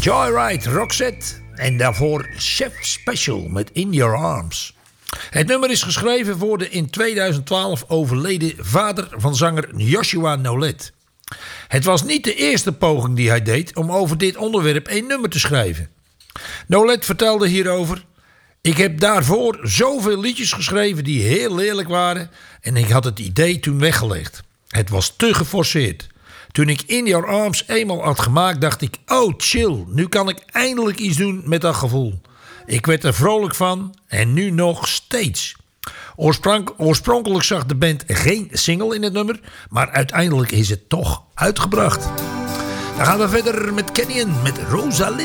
Joyride, Roxette. En daarvoor Chef Special met In Your Arms. Het nummer is geschreven voor de in 2012 overleden vader van zanger Joshua Nolet. Het was niet de eerste poging die hij deed om over dit onderwerp een nummer te schrijven. Nolet vertelde hierover: ik heb daarvoor zoveel liedjes geschreven die heel lelijk waren en ik had het idee toen weggelegd. Het was te geforceerd. Toen ik In Your Arms eenmaal had gemaakt, dacht ik: oh chill, nu kan ik eindelijk iets doen met dat gevoel. Ik werd er vrolijk van en nu nog steeds. Oorspronkelijk zag de band geen single in het nummer, maar uiteindelijk is het toch uitgebracht. Dan gaan we verder met Canyon met Rosalinda.